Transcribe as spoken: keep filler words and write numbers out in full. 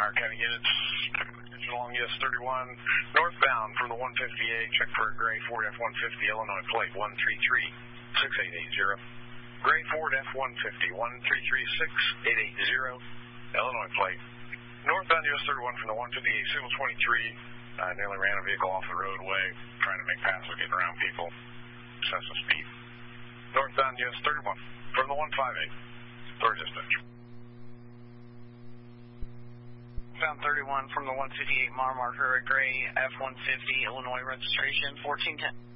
Stark County units. Attention along U S thirty-one. Northbound from the one fifty-eight. Check for a gray Ford F one fifty, Illinois plate one three three six eight eight zero. Gray Ford F one fifty, one three three six eight eight zero, Illinois plate. Northbound U S thirty-one from the one fifty-eight, signal twenty-three. Uh, nearly ran a vehicle off the roadway, trying to make passes, getting around people. Excessive speed. Northbound U S thirty-one from the one fifty-eight. Third dispatch. Northbound thirty-one from the one fifty-eight, mile marker, a gray F one fifty, Illinois registration, fourteen ten.